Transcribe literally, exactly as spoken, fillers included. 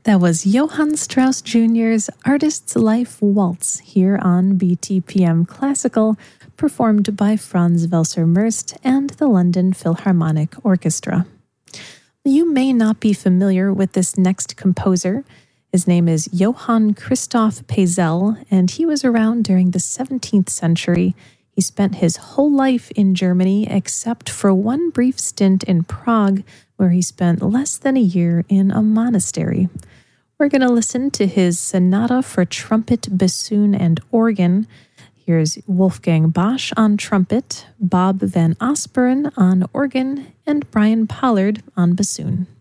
That was Johann Strauss Junior's Artist's Life Waltz here on B T P M Classical, performed by Franz Welser-Möst and the London Philharmonic Orchestra. You may not be familiar with this next composer. His name is Johann Christoph Pezel, and he was around during the seventeenth century. He spent his whole life in Germany except for one brief stint in Prague, where he spent less than a year in a monastery. We're going to listen to his Sonata for Trumpet, Bassoon, and Organ. Here's Wolfgang Bosch on trumpet, Bob Van Asperen on organ, and Brian Pollard on bassoon.